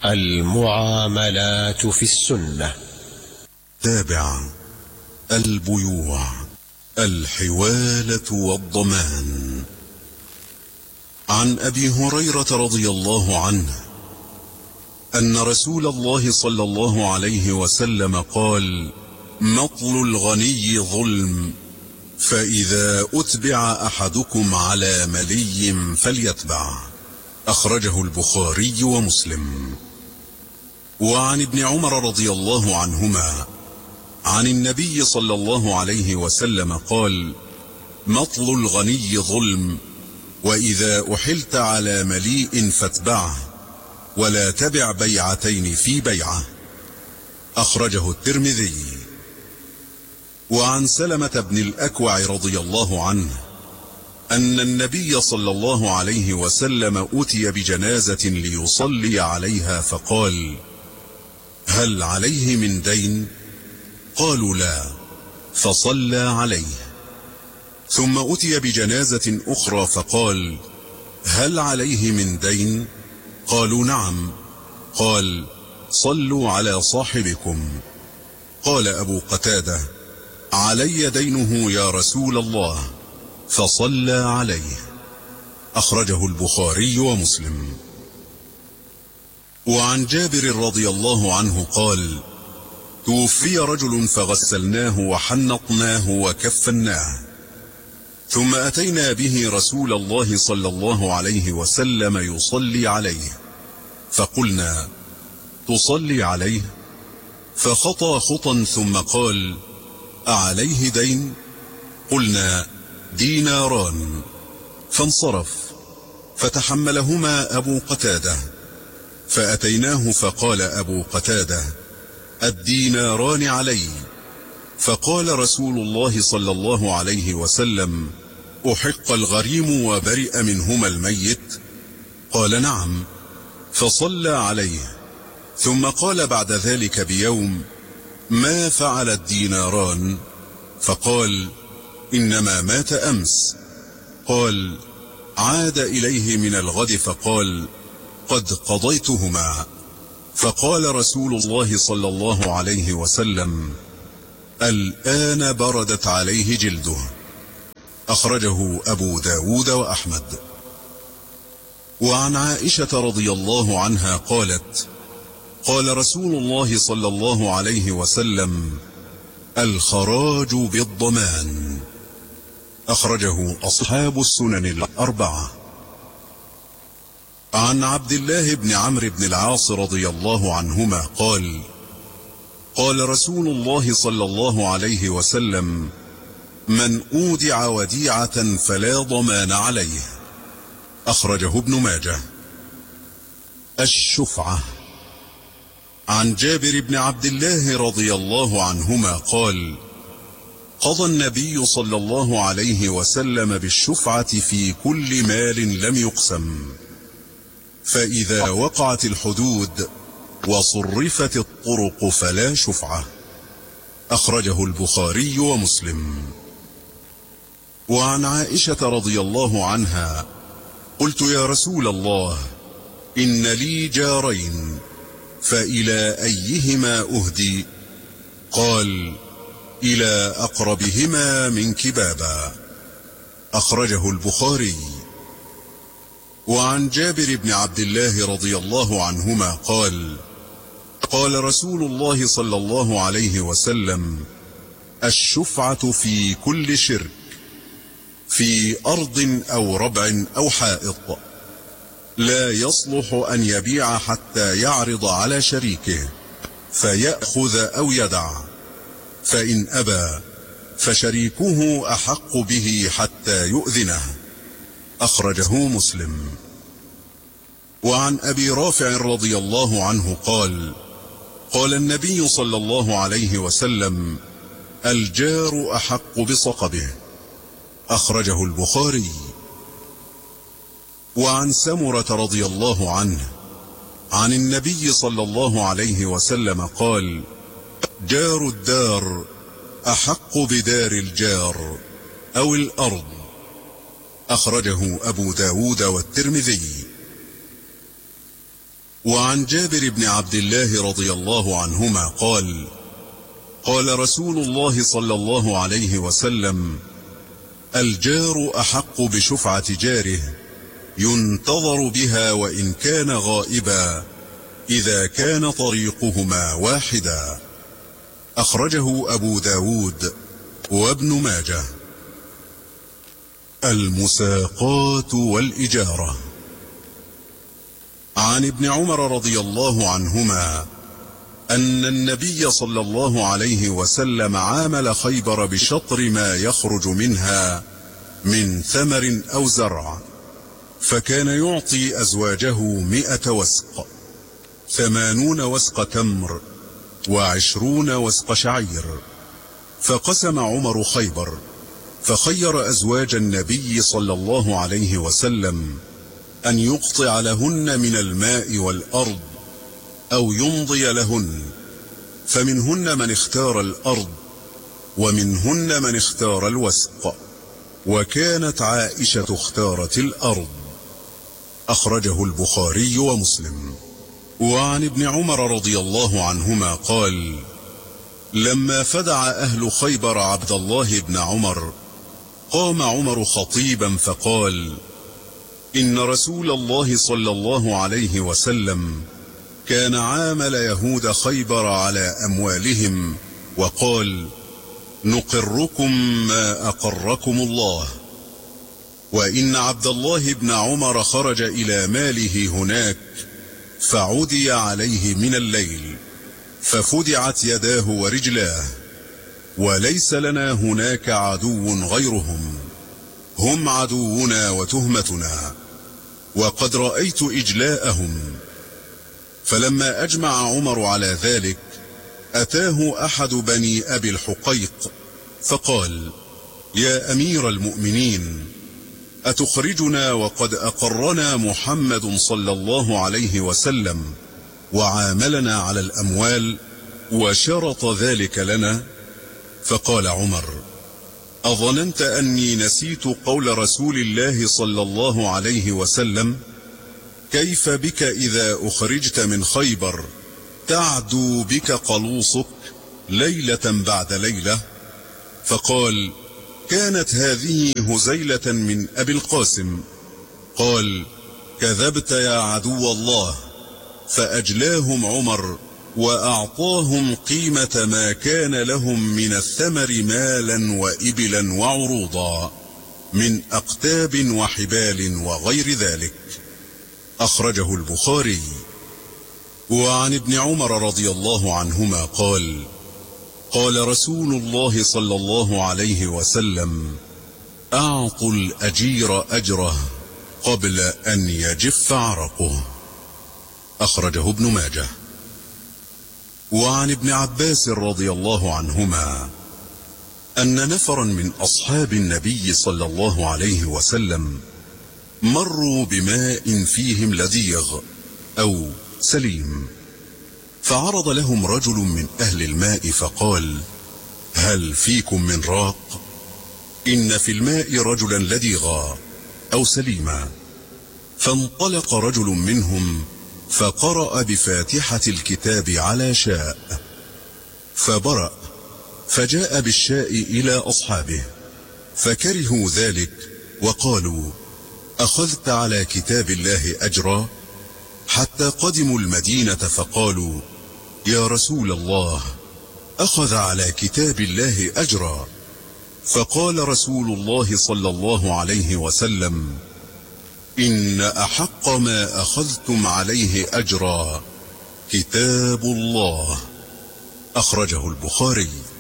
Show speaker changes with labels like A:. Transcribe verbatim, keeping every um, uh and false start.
A: المعاملات في السنة.
B: تابع: البيوع، الحوالة والضمان. عن أبي هريرة رضي الله عنه أن رسول الله صلى الله عليه وسلم قال: مطل الغني ظلم، فإذا أتبع أحدكم على ملي فليتبع. أخرجه البخاري ومسلم. وعن ابن عمر رضي الله عنهما عن النبي صلى الله عليه وسلم قال: مطل الغني ظلم، وإذا أحلت على مليء فاتبعه، ولا تبع بيعتين في بيعة. أخرجه الترمذي. وعن سلمة بن الأكوع رضي الله عنه أن النبي صلى الله عليه وسلم أتي بجنازة ليصلي عليها فقال: هل عليه من دين؟ قالوا لا، فصلى عليه. ثم أتي بجنازة أخرى فقال: هل عليه من دين؟ قالوا نعم. قال: صلوا على صاحبكم. قال أبو قتادة: علي دينه يا رسول الله، فصلى عليه. أخرجه البخاري ومسلم. وعن جابر رضي الله عنه قال: توفي رجل فغسلناه وحنطناه وكفناه، ثم أتينا به رسول الله صلى الله عليه وسلم يصلي عليه، فقلنا: تصلي عليه؟ فخطى خطا ثم قال: أعليه دين؟ قلنا: ديناران. فانصرف، فتحملهما أبو قتادة، فأتيناه فقال أبو قتادة: الديناران علي. فقال رسول الله صلى الله عليه وسلم: أحق الغريم وبرئ منهما الميت؟ قال نعم. فصلى عليه، ثم قال بعد ذلك بيوم: ما فعل الديناران؟ فقال: إنما مات أمس. قال: عاد إليه من الغد فقال: قد قضيتهما. فقال رسول الله صلى الله عليه وسلم: الآن بردت عليه جلده. أخرجه أبو داود وأحمد. وعن عائشة رضي الله عنها قالت: قال رسول الله صلى الله عليه وسلم: الخراج بالضمان. أخرجه أصحاب السنن الأربعة. عن عبد الله بن عمرو بن العاص رضي الله عنهما قال: قال رسول الله صلى الله عليه وسلم: من أودع وديعة فلا ضمان عليه. أخرجه ابن ماجه. الشفعة. عن جابر بن عبد الله رضي الله عنهما قال: قضى النبي صلى الله عليه وسلم بالشفعة في كل مال لم يقسم، فإذا وقعت الحدود وصرفت الطرق فلا شفعة. أخرجه البخاري ومسلم. وعن عائشة رضي الله عنها قلت: يا رسول الله، إن لي جارين، فإلى أيهما أهدي؟ قال: إلى أقربهما منك بابا. أخرجه البخاري. وعن جابر بن عبد الله رضي الله عنهما قال: قال رسول الله صلى الله عليه وسلم: الشفعة في كل شرك، في أرض أو ربع أو حائط، لا يصلح أن يبيع حتى يعرض على شريكه فيأخذ أو يدع، فإن أبى فشريكه أحق به حتى يؤذنه. أخرجه مسلم. وعن أبي رافع رضي الله عنه قال: قال النبي صلى الله عليه وسلم: الجار أحق بصقبه. أخرجه البخاري. وعن سمرة رضي الله عنه عن النبي صلى الله عليه وسلم قال: جار الدار أحق بدار الجار أو الأرض. أخرجه أبو داود والترمذي. وعن جابر بن عبد الله رضي الله عنهما قال قال رسول الله صلى الله عليه وسلم: الجار أحق بشفعة جاره، ينتظر بها وإن كان غائبا، إذا كان طريقهما واحدا. أخرجه أبو داود وابن ماجه. المساقات والإجارة. عن ابن عمر رضي الله عنهما أن النبي صلى الله عليه وسلم عامل خيبر بشطر ما يخرج منها من ثمر أو زرع، فكان يعطي أزواجه مئة وسق، ثمانون وسق تمر، وعشرون وسق شعير. فقسم عمر خيبر، فخير أزواج النبي صلى الله عليه وسلم أن يقطع لهن من الماء والأرض أو يمضي لهن، فمنهن من اختار الأرض ومنهن من اختار الوسق، وكانت عائشة اختارت الأرض. أخرجه البخاري ومسلم. وعن ابن عمر رضي الله عنهما قال: لما فدع أهل خيبر عبد الله بن عمر، قام عمر خطيبا فقال: إن رسول الله صلى الله عليه وسلم كان عامل يهود خيبر على أموالهم، وقال: نقركم ما أقركم الله. وإن عبد الله بن عمر خرج إلى ماله هناك، فعدي عليه من الليل، ففدعت يداه ورجلاه، وليس لنا هناك عدو غيرهم، هم عدونا وتهمتنا، وقد رأيت إجلاءهم. فلما أجمع عمر على ذلك، أتاه أحد بني أبي الحقيق فقال: يا أمير المؤمنين، أتخرجنا وقد أقرنا محمد صلى الله عليه وسلم وعاملنا على الأموال وشرط ذلك لنا؟ فقال عمر: أظننت أني نسيت قول رسول الله صلى الله عليه وسلم: كيف بك إذا أخرجت من خيبر تعدو بك قلوصك ليلة بعد ليلة؟ فقال: كانت هذه هزيلة من أبي القاسم. قال: كذبت يا عدو الله. فأجلاهم عمر وأعطاهم قيمة ما كان لهم من الثمر مالا وإبلا وعروضا من أقتاب وحبال وغير ذلك. أخرجه البخاري. وعن ابن عمر رضي الله عنهما قال: قال رسول الله صلى الله عليه وسلم: أعطوا الأجير أجره قبل أن يجف عرقه. أخرجه ابن ماجه. وعن ابن عباس رضي الله عنهما أن نفرا من أصحاب النبي صلى الله عليه وسلم مروا بماء فيهم لديغ أو سليم، فعرض لهم رجل من أهل الماء فقال: هل فيكم من راق؟ إن في الماء رجلا لديغا أو سليما. فانطلق رجل منهم فقرأ بفاتحة الكتاب على شاء، فبرأ، فجاء بالشاء إلى أصحابه، فكرهوا ذلك وقالوا: أخذت على كتاب الله أجرا؟ حتى قدموا المدينة فقالوا: يا رسول الله، أخذ على كتاب الله أجرا. فقال رسول الله صلى الله عليه وسلم: إن أحق ما أخذتم عليه أجرا كتاب الله. أخرجه البخاري.